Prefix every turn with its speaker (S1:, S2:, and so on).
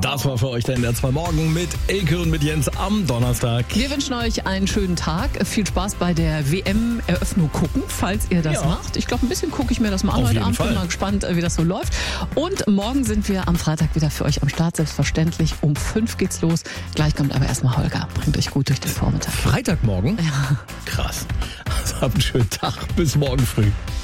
S1: Das war für euch der NDR 2 Morgen mit Elke und mit Jens am Donnerstag.
S2: Wir wünschen euch einen schönen Tag. Viel Spaß bei der WM-Eröffnung gucken, falls ihr das macht. Ich glaube, ein bisschen gucke ich mir das mal an
S1: Auf
S2: heute
S1: jeden
S2: Abend.
S1: Fall.
S2: Bin mal gespannt, wie das so läuft. Und morgen sind wir am Freitag wieder für euch am Start. Selbstverständlich um 5 geht's los. Gleich kommt aber erstmal Holger. Bringt euch gut durch den Vormittag.
S1: Freitagmorgen?
S2: Ja.
S1: Krass. Also habt einen schönen Tag. Bis morgen früh.